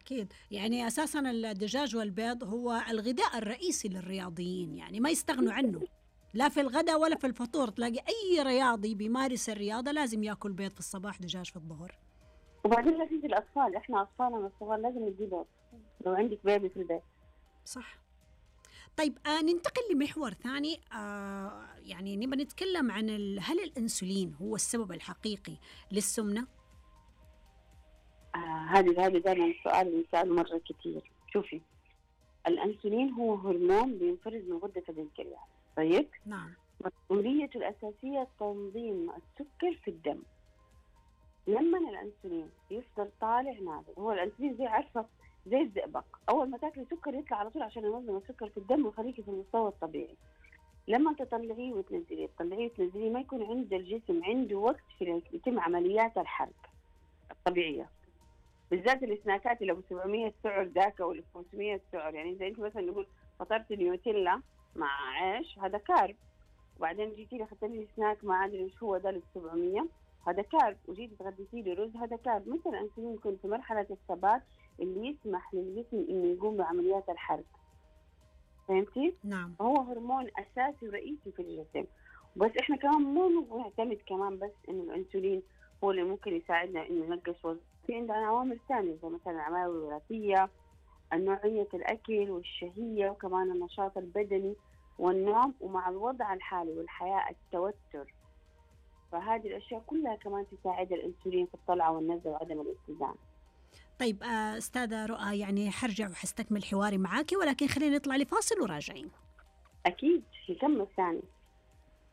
أكيد، يعني أساسا الدجاج والبيض هو الغذاء الرئيسي للرياضيين، يعني ما يستغنوا عنه، لا في الغداء ولا في الفطور. تلاقي أي رياضي بيمارس الرياضة لازم يأكل بيض في الصباح، دجاج في الظهر. وبعدين لا تنسي الأطفال، إحنا أطفالنا الصغار لازم ندي بيض لو عندك بيبي في البيت. صح. طيب ننتقل لمحور ثاني. يعني نبغى نتكلم عن هل الأنسولين هو السبب الحقيقي للسمنة؟ هذه دائما السؤال اللي يسأل مرة كتير. شوفي، الأنسولين هو هرمون بينفرز من غدة البنكرياس، طيب؟ نعم. مسؤوليته الأساسية تنظيم السكر في الدم. لما الأنسولين يفضل طالع نازل، هو الأنسولين زي عارفة زي الزئبق، أول ما تاكلي سكر يطلع على طول عشان ينظم السكر في الدم ويخليكي في المستوى الطبيعي. لما تطلعيه وتنزليه تطلعيه وتنزليه ما يكون عند الجسم عنده وقت في يتم عمليات الحرق الطبيعية، بالذات السناكات اللي ابو 700 سعر ذاك او 500 سعر. يعني اذا انت مثلا نقول فطرت نيوتيلا مع عيش، هذا كارب، وبعدين جيتي لي اخذت لي سناك ما ادري ايش هو ده ال 700، هذا كارب، وجيتي تغديتي لي رز، هذا كارب. مثل الانسولين يكون في مرحله الثبات اللي يسمح للجسم انه يقوم بعمليات الحرق. فهمتي؟ نعم. هو هرمون اساسي ورئيسي في الجسم. بس احنا كمان مو نعتمد كمان بس انه الانسولين هو اللي ممكن يساعدنا انه ننقص وزن. في عندنا عوامل ثانيه زي مثلا العوامل الوراثيه، نوعيه الاكل والشهيه، وكمان النشاط البدني والنوم، ومع الوضع الحالي والحياه التوتر. فهذه الاشياء كلها كمان تساعد الانسولين في الطلعه والنزله وعدم الاتزان. طيب أستاذة رؤى، يعني حرجع وحستكمل حواري معاكي، ولكن خلينا نطلع لفاصل وراجعين. اكيد نكمل ثاني.